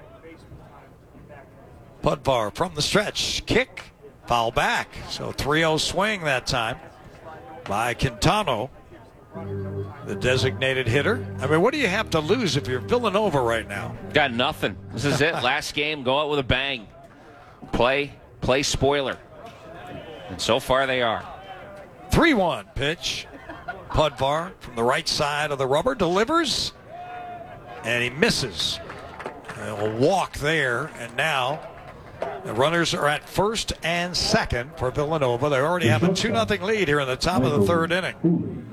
Pudvar from the stretch, kick, foul back. So 3-0 swing that time by Quintano, the designated hitter. I mean, what do you have to lose if you're Villanova right now? Got nothing. This is it. Last game, go out with a bang. Play spoiler. And so far they are. 3-1 pitch. Pudvar from the right side of the rubber delivers, and he misses. A walk there, and now the runners are at first and second for Villanova. They already have a 2-0 lead here in the top of the third inning.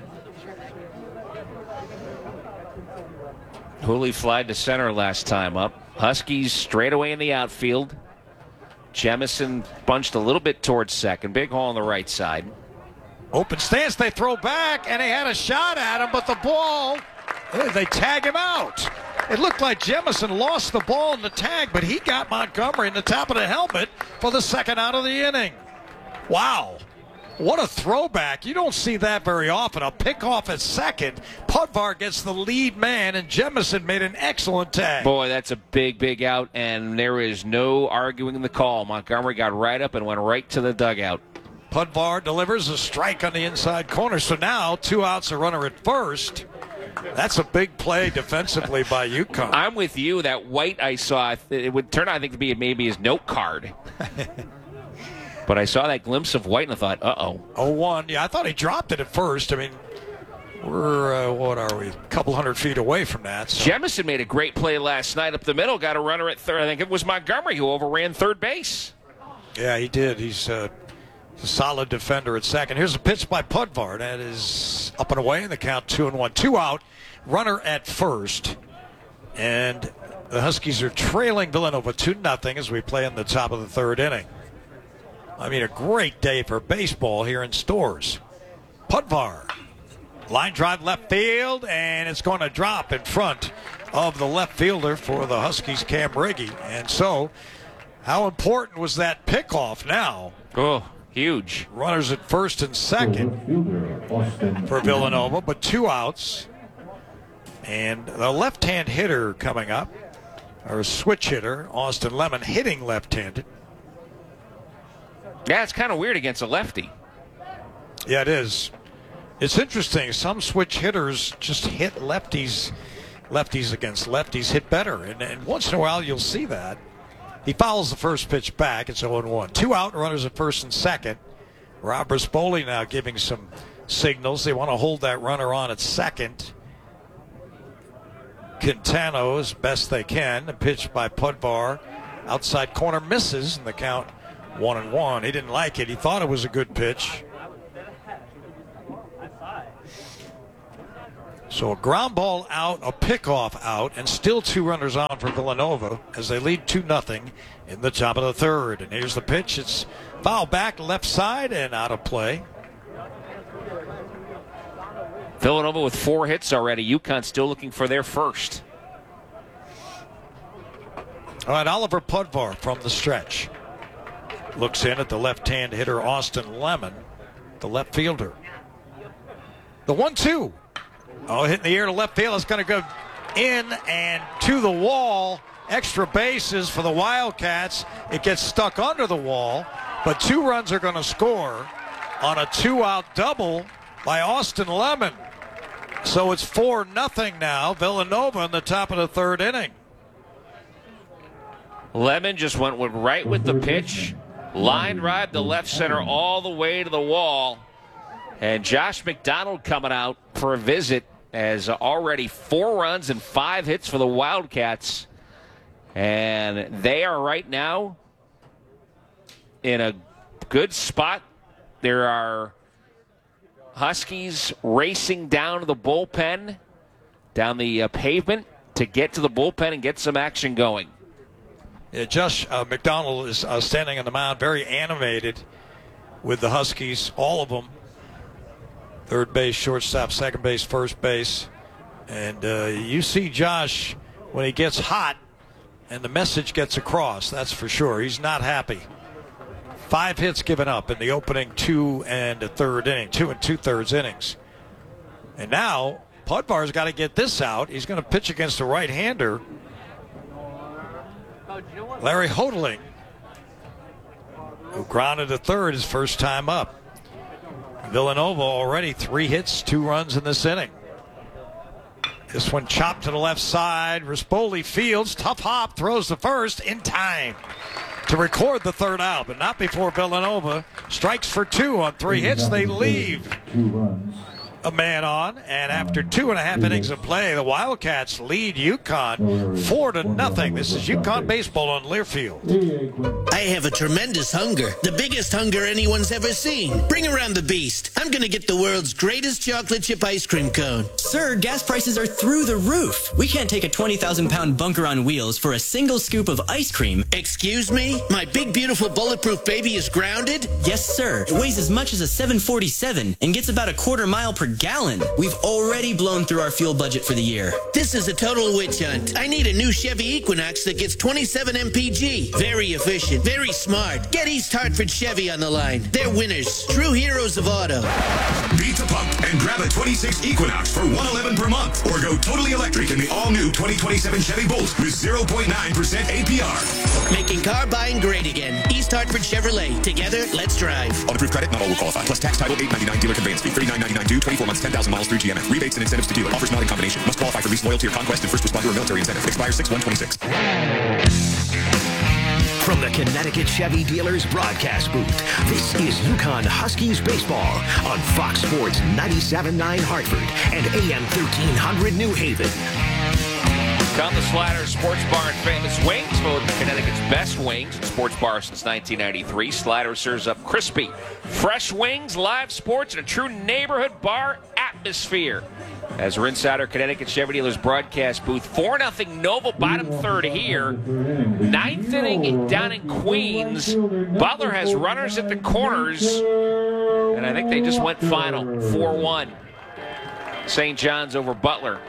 Hooley flied to center last time up. Huskies straight away in the outfield. Jemison bunched a little bit towards second. Big hole on the right side. Open stance, they throw back, and they had a shot at him, but the ball, they tag him out. It looked like Jemison lost the ball in the tag, but he got Montgomery in the top of the helmet for the second out of the inning. Wow. What a throwback. You don't see that very often. A pickoff at second. Pudvar gets the lead man, and Jemison made an excellent tag. Boy, that's a big out, and there is no arguing the call. Montgomery got right up and went right to the dugout. Pudvar delivers a strike on the inside corner. So now 2 outs, a runner at first. That's a big play defensively by UConn. I'm with you. That White I saw, it would turn out, I think, to be maybe his note card. But I saw that glimpse of White and I thought, uh-oh. 0-1. Yeah, I thought he dropped it at first. I mean, we're, what are we, a couple hundred feet away from that. So. Jemison made a great play last night up the middle, got a runner at third. I think it was Montgomery who overran third base. Yeah, he did. He's a solid defender at second. Here's a pitch by Pudvar. That is up and away in the count 2-1. 2 out, runner at first. And the Huskies are trailing Villanova 2-0 as we play in the top of the third inning. I mean, a great day for baseball here in Storrs. Pudvar, line drive left field, and it's going to drop in front of the left fielder for the Huskies, Cam Riggy. And so, how important was that pickoff now? Oh, huge. Runners at first and second for Villanova, but 2 outs. And the left-hand hitter coming up, or a switch hitter, Austin Lemon, hitting left-handed. Yeah, it's kind of weird against a lefty. Yeah, it is. It's interesting. Some switch hitters just hit lefties. Lefties against lefties hit better. And once in a while you'll see that. He fouls the first pitch back. It's 0-1. 2 out, runners at first and second. Rob Rispoli now giving some signals. They want to hold that runner on at second. Quintano as best they can. A pitch by Pudvar. Outside corner misses, and the count 1-1. He didn't like it. He thought it was a good pitch. So a ground ball out, a pickoff out, and still 2 runners on for Villanova as they lead 2-0 in the top of the third. And here's the pitch. It's foul back left side and out of play. Villanova with 4 hits already. UConn still looking for their first. All right, Oliver Pudvar from the stretch. Looks in at the left-hand hitter Austin Lemon, the left fielder. The 1-2. Oh, hitting the air to left field. It's going to go in and to the wall. Extra bases for the Wildcats. It gets stuck under the wall, but 2 runs are going to score on a 2-out double by Austin Lemon. So it's 4-0 now. Villanova in the top of the third inning. Lemon just went right with the pitch. Line drive to left center all the way to the wall. And Josh McDonald coming out for a visit as already 4 runs and 5 hits for the Wildcats. And they are right now in a good spot. There are Huskies racing down to the bullpen, down the pavement to get to the bullpen and get some action going. Yeah, Josh McDonald is standing on the mound, very animated with the Huskies, all of them. Third base, shortstop, second base, first base. And you see Josh when he gets hot and the message gets across, that's for sure. He's not happy. 5 hits given up in the opening 2 and a third inning, 2 2/3 innings. And now Pudvar's got to get this out. He's going to pitch against a right-hander, Larry Hodling, who grounded to third his first time up. Villanova already 3 hits, 2 runs in this inning. This one chopped to the left side. Rispoli fields, tough hop, throws the first in time to record the third out, but not before Villanova strikes for 2 on 3 hits. They leave a man on, and after 2.5 innings of play, the Wildcats lead UConn 4-0. This is UConn baseball on Learfield. I have a tremendous hunger, the biggest hunger anyone's ever seen. Bring around the beast. I'm gonna get the world's greatest chocolate chip ice cream cone. Sir, gas prices are through the roof. We can't take a 20,000-pound bunker on wheels for a single scoop of ice cream. Excuse me? My big, beautiful, bulletproof baby is grounded? Yes, sir. It weighs as much as a 747 and gets about a quarter mile per gallon. We've already blown through our fuel budget for the year. This is a total witch hunt. I need a new Chevy Equinox that gets 27 mpg. Very efficient, very smart. Get East Hartford Chevy on the line. They're winners, true heroes of auto. Beat the pump and grab a 26 Equinox for $111 per month, or go totally electric in the all-new 2027 Chevy Bolt with 0.9% APR. Making car buying great again. East Hartford Chevrolet. Together, let's drive. On approved credit, not all will qualify. Plus tax, title, $899 dealer conveyance fee, $39.99 due, 24 months, 10,000 miles through GMF. Rebates and incentives to dealer. Offers not in combination. Must qualify for lease, loyalty, or conquest and first responder or military incentive. Expires 6/126. From the Connecticut Chevy Dealers broadcast booth, this is UConn Huskies baseball on Fox Sports 97.9 Hartford and AM 1300 New Haven. Come the Sliders Sports Bar and Famous Wings, voted Connecticut's best wings and sports bar since 1993. Sliders serves up crispy, fresh wings, live sports, and a true neighborhood bar atmosphere. As we're inside our Connecticut Chevy Dealers broadcast booth, 4-0 Nova, bottom third here. 9th inning down in Queens. Butler has runners at the corners, and I think they just went final, 4-1. St. John's over Butler.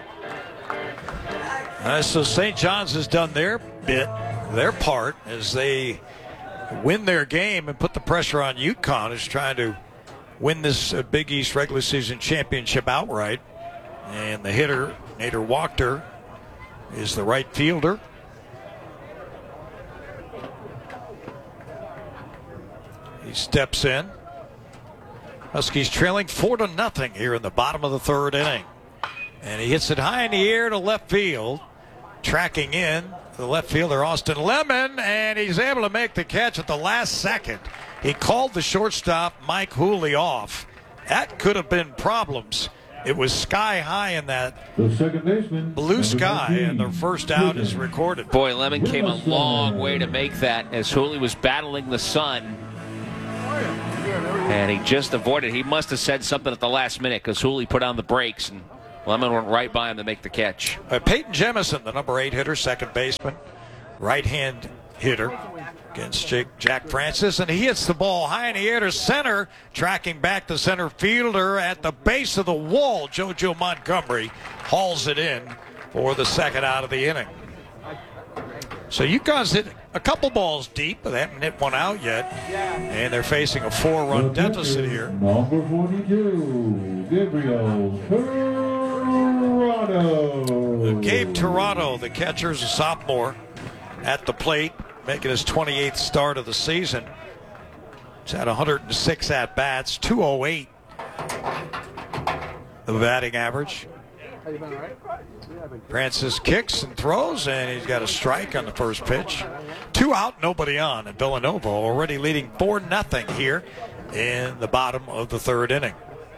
So St. John's has done their bit, their part, as they win their game and put the pressure on UConn, who's trying to win this Big East regular season championship outright. And the hitter Nader Wachter is the right fielder. He steps in. Huskies trailing 4-0 here in the bottom of the third inning. And he hits it high in the air to left field. Tracking in the left fielder, Austin Lemon, and he's able to make the catch at the last second. He called the shortstop, Mike Hooley, off. That could have been problems. It was sky high in that blue sky, and the first out is recorded. Boy, Lemon came a long way to make that as Hooley was battling the sun. And he just avoided. He must have said something at the last minute because Hooley put on the brakes, and Lemon went right by him to make the catch. Peyton Jemison, the number 8 hitter, second baseman, right-hand hitter against Jack Francis, and he hits the ball high in the air to center, tracking back the center fielder at the base of the wall. JoJo Montgomery hauls it in for the second out of the inning. So UConn's hit a couple balls deep, but they haven't hit one out yet, and they're facing a 4-run deficit here. Number 42, Gabriel Toronto. Gabe Toronto, the catcher, is a sophomore at the plate, making his 28th start of the season. He's had 106 at-bats, 208 the batting average. Francis kicks and throws, and he's got a strike on the first pitch. 2 out, nobody on, and Villanova already leading 4-0 here in the bottom of the third inning.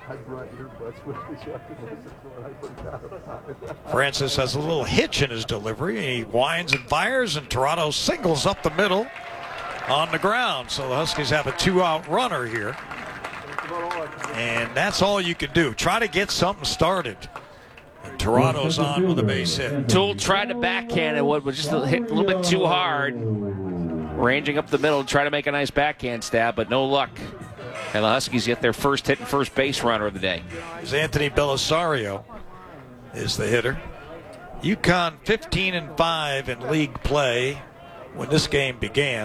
Francis has a little hitch in his delivery. He winds and fires, and Toronto singles up the middle on the ground. So the Huskies have a 2-out runner here. And that's all you can do. Try to get something started. And Toronto's on with a base hit. Toole tried to backhand it, was just hit a little bit too hard. Ranging up the middle, try to make a nice backhand stab, but no luck. And the Huskies get their first hit and first base runner of the day. Anthony Belisario is the hitter. UConn 15-5 in league play when this game began.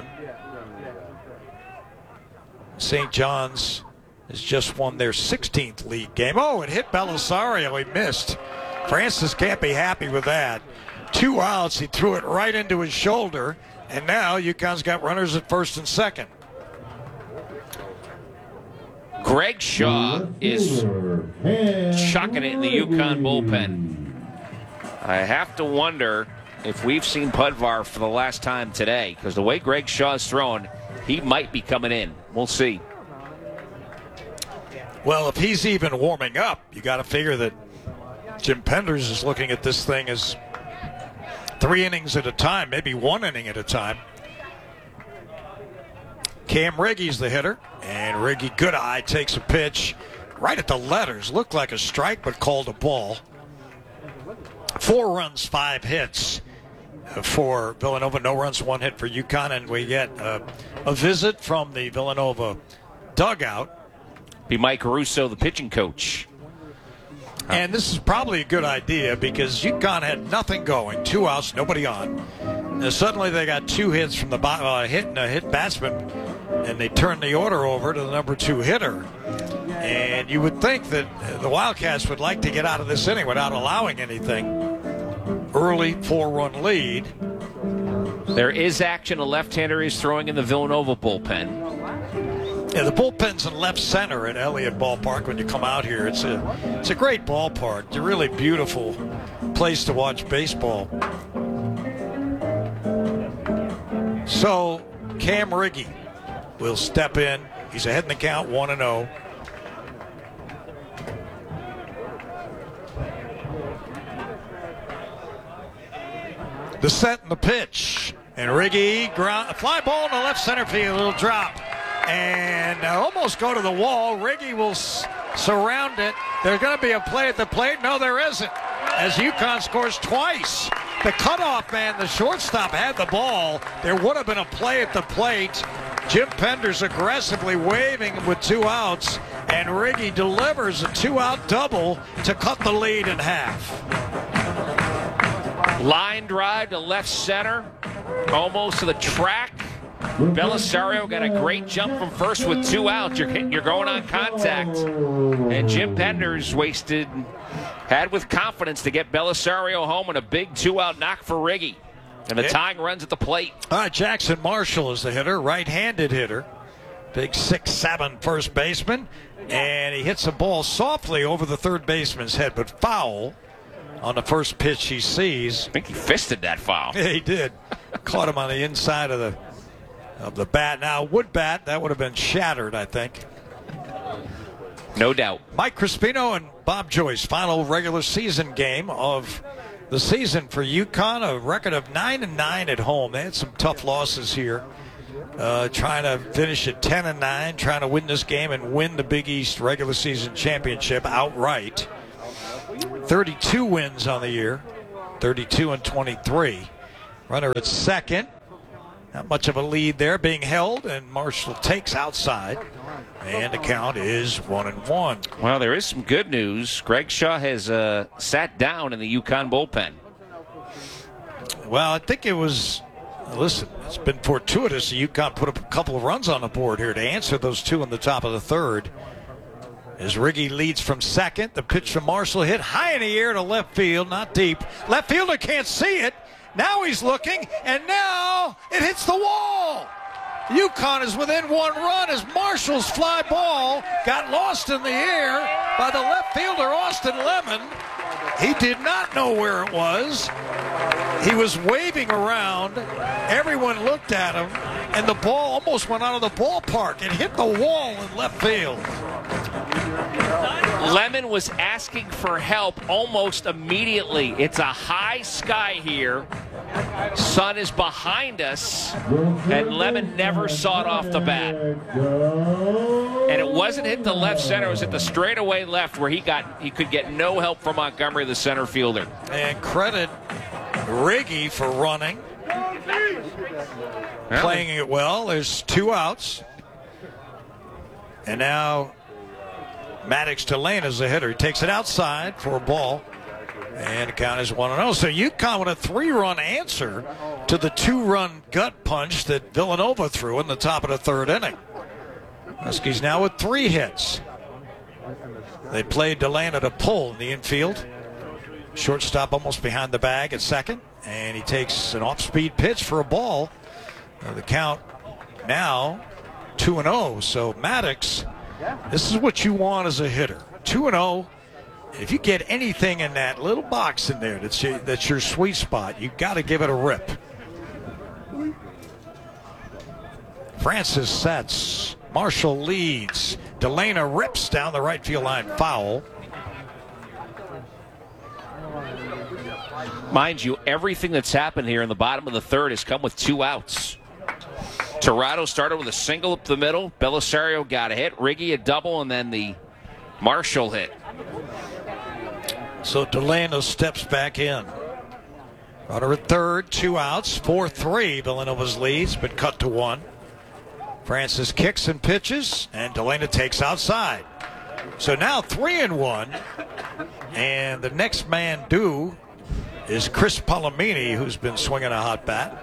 St. John's has just won their 16th league game. Oh, it hit Belisario. He missed. Francis can't be happy with that. 2 outs. He threw it right into his shoulder. And now UConn's got runners at first and second. Greg Shaw is chucking it in the UConn bullpen. I have to wonder if we've seen Pudvar for the last time today, because the way Greg Shaw's throwing, he might be coming in. We'll see. Well, if he's even warming up, you got to figure that Jim Penders is looking at this thing as 3 innings at a time, maybe 1 inning at a time. Cam Riggy's the hitter, and Riggy, good eye, takes a pitch right at the letters. Looked like a strike, but called a ball. 4 runs, 5 hits for Villanova. No runs, 1 hit for UConn, and we get a visit from the Villanova dugout. Be Mike Russo, the pitching coach. And this is probably a good idea because UConn had nothing going, 2 outs, nobody on. And suddenly they got 2 hits from the hit and a hit batsman, and they turned the order over to the number 2 hitter. And you would think that the Wildcats would like to get out of this inning without allowing anything. Early 4-run lead. There is action. A left-hander is throwing in the Villanova bullpen. Yeah, the bullpen's in left center at Elliott Ballpark when you come out here. It's a great ballpark. It's a really beautiful place to watch baseball. So Cam Riggy will step in. He's ahead in the count, 1-0. The set and the pitch. And Riggy, a fly ball in the left center field, a little drop. And almost go to the wall. Riggy will surround it. There's going to be a play at the plate. No, there isn't. As UConn scores twice. The cutoff man, the shortstop, had the ball. There would have been a play at the plate. Jim Penders aggressively waving with 2 outs. And Riggy delivers a 2-out double to cut the lead in half. Line drive to left center. Almost to the track. Belisario got a great jump from first with 2 outs. You're going on contact. And Jim Penders wasted had with confidence to get Belisario home and a big 2-out knock for Riggy. And the tying runs at the plate. All right, Jackson Marshall is the hitter, right-handed hitter. Big 6'7" first baseman. And he hits a ball softly over the third baseman's head, but foul on the first pitch he sees. I think he fisted that foul. Yeah, he did. Caught him on the inside of the bat. Now, wood bat, that would have been shattered, I think. No doubt. Mike Crispino and Bob Joyce, final regular season game of the season for UConn, a record of 9-9 at home. They had some tough losses here. Trying to finish at 10-9, trying to win this game and win the Big East regular season championship outright. 32 wins on the year, 32-23. Runner at second. Not much of a lead there being held, and Marshall takes outside. And the count is 1-1. Well, there is some good news. Greg Shaw has sat down in the UConn bullpen. Well, I think it was, listen, it's been fortuitous. UConn put up a couple of runs on the board here to answer those two in the top of the third. As Riggy leads from second, the pitch from Marshall hit high in the air to left field, not deep. Left fielder can't see it. Now he's looking, and now it hits the wall. UConn is within one run as Marshall's fly ball got lost in the air by the left fielder, Austin Lemon. He did not know where it was. He was waving around. Everyone looked at him, and the ball almost went out of the ballpark. It hit the wall in left field. Lemon was asking for help almost immediately. It's a high sky here. Sun is behind us, and Lemon never saw it off the bat. And it wasn't hit the left center, it was at the straightaway left where he could get no help from Montgomery, the center fielder. And credit Riggy for running. Playing it well. There's 2 outs. And now Maddox Delane is the hitter. He takes it outside for a ball. And the count is 1-0. So UConn with a 3-run answer to the 2-run gut punch that Villanova threw in the top of the third inning. Huskies now with 3 hits. They played Delane at a pull in the infield. Shortstop almost behind the bag at second. And he takes an off-speed pitch for a ball. The count now 2-0. So Maddox, this is what you want as a hitter. 2-0. If you get anything in that little box in there that's your sweet spot, you got to give it a rip. Francis sets. Marshall leads. Delana rips down the right field line, foul. Mind you, everything that's happened here in the bottom of the third has come with 2 outs. Tirado started with a single up the middle. Belisario got a hit. Riggy a double, and then the Marshall hit. So Delano steps back in. Runner at third, 2 outs, 4-3. Villanova's leads, but cut to 1. Francis kicks and pitches, and Delana takes outside. So now 3-1, and the next man due is Chris Palomini, who's been swinging a hot bat.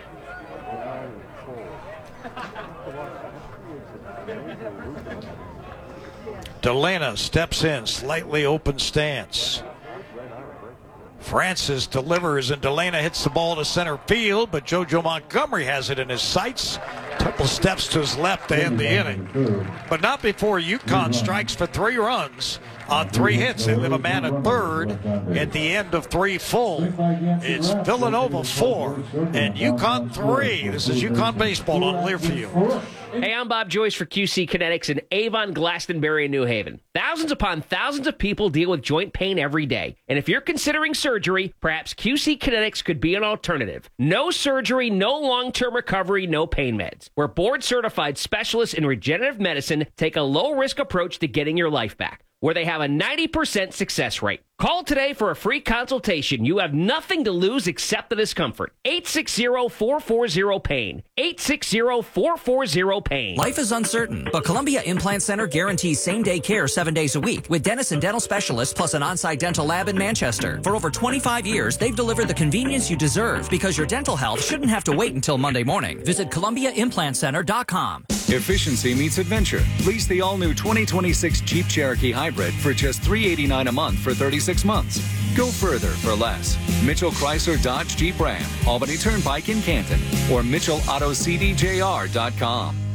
Delana steps in, slightly open stance. Francis delivers, and Delana hits the ball to center field, but JoJo Montgomery has it in his sights. Couple steps to his left to end the inning. But not before UConn strikes for 3 runs on 3 hits. They leave a man at third at the end of 3 full. It's Villanova 4 and UConn 3. This is UConn baseball on Learfield. Hey, I'm Bob Joyce for QC Kinetics in Avon, Glastonbury, and New Haven. Thousands upon thousands of people deal with joint pain every day. And if you're considering surgery, perhaps QC Kinetics could be an alternative. No surgery, no long-term recovery, no pain meds. Where board-certified specialists in regenerative medicine take a low-risk approach to getting your life back. Where they have a 90% success rate. Call today for a free consultation. You have nothing to lose except the discomfort. 860-440-PAIN. 860-440-PAIN. Life is uncertain, but Columbia Implant Center guarantees same-day care 7 days a week with dentists and dental specialists plus an on-site dental lab in Manchester. For over 25 years, they've delivered the convenience you deserve because your dental health shouldn't have to wait until Monday morning. Visit ColumbiaImplantCenter.com. Efficiency meets adventure. Lease the all-new 2026 Jeep Cherokee Hybrid for just $389 a month for 36 months. Go further for less. Mitchell Chrysler Dodge Jeep Ram, Albany Turnpike in Canton, or MitchellAutoCDJR.com.